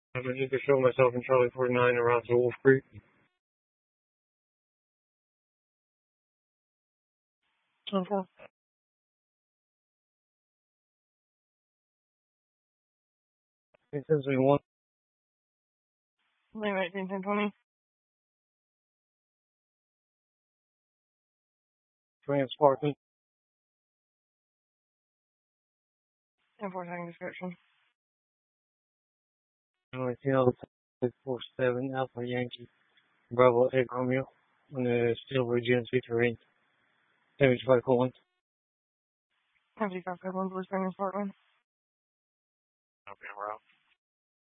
I'm going to need to show myself in Charlie 49 around to Wolf Creek. 10-4. It says we want Lane 18, 10-20. Sparky. 10-4 second description. NYCL 647 Alpha Yankee Bravo Egg Romeo on the Steelbridge GNC terrain. 75 colon. 75 Cleveland, Blue Spring, Portland. Okay, we're out.